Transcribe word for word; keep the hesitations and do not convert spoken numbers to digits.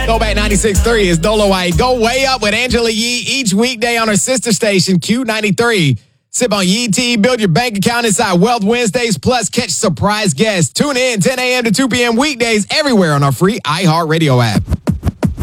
Go back ninety-six point three is Dolomite. Go way up with Angela Yee each weekday on her sister station, Q ninety-three. Sip on Yee Tea, build your bank account inside Wealth Wednesdays, plus catch surprise guests. Tune in ten a.m. to two p.m. weekdays everywhere on our free iHeartRadio app.